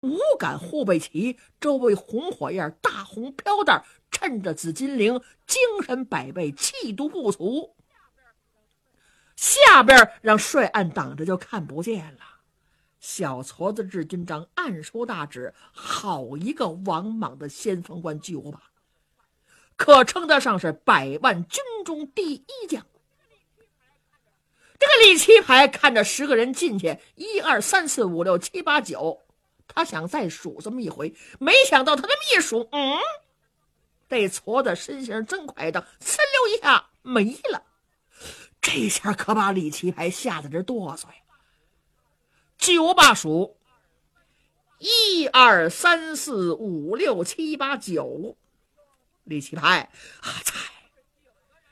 五杆护卫旗，周围红火焰，大红飘带，衬着紫金铃，精神百倍，气度不俗。下边让帅案挡着就看不见了。小矬子日军章暗书大指，好一个王莽的先锋官巨无霸，可称得上是100万军中第一将。这个李奇牌看着10个人进去，1、2、3、4、5、6、7、8、9，他想再数这么一回，没想到他这么一数，这矬子身形真快的，呲溜一下没了。这下可把李奇牌吓得这哆嗦呀。巨无霸数1、2、3、4、5、6、7、8、9，李奇牌啊，